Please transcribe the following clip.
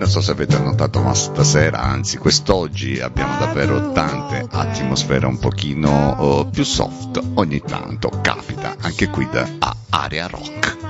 non so se avete notato, ma stasera, anzi quest'oggi, abbiamo davvero tante atmosfere un pochino più soft. Ogni tanto capita anche qui da Area Rock.